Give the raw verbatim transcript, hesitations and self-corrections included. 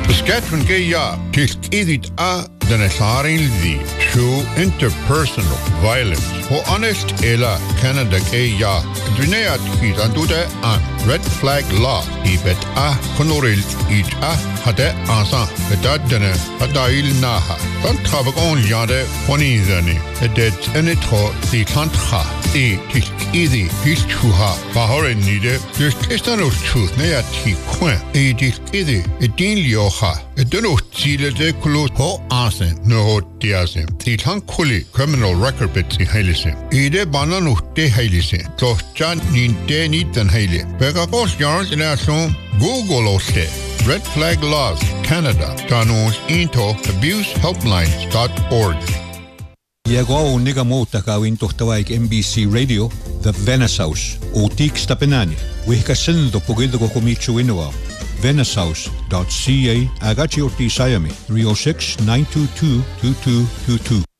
Saskatchewan Gaya, Tilk Edit A, den Asarin Zi, Show Interpersonal Violence, Ho Honest Ela, Canada Gaya, Dwineat Hid Andude An, Red Flag Law, Ibet A, Honoril Each A, Hade Ansan, Bedadene, Hadail Naha, Don't have on Yade, Honizani, Edet Enetro, the Tantha, E, Tilk Edi, His Chuha, Bahore Nide, just Kistanos Truth, Neati Quen, E Tilk Edi, Edin Lioha, Edeno Chile de Kulut, Ho Ansen, No Diazim, the Tankuli, Criminal Record Bits in Halison, Ede Bananu de Halison, Doch Jan Nin de Nitan Hale, Begagos Yarns in Ason, Google Oste, Red Flag Laws, Canada, Danos into abuse helplines dot org. Yagao Nigamota Kawin Tohtawaik M B C Radio, The Venice House, Otik Stapenani, Wikasin the Pogilgo Komichu Inua, venice house dot c a, Agachi Orti Sayami, three oh six, nine two two, two two two two.